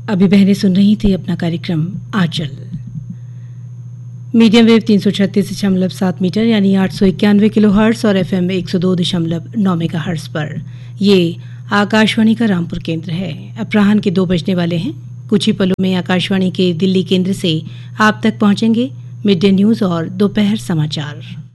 अभी बहनें सुन रही थी अपना कार्यक्रम आंचल। मीडियम वेव 336.7 मीटर यानी 891 किलोहर्ट्ज़ और एफएम 102.9 मेगाहर्ट्ज़ पर। ये आकाशवाणी का रामपुर केंद्र है। अपराह्न के 2 बजने वाले हैं। कुछ ही पलों में आकाशवाणी के दिल्ली केंद्र से आप तक पहुंचेंगे मिड डे न्यूज़ और दोपहर समाचार।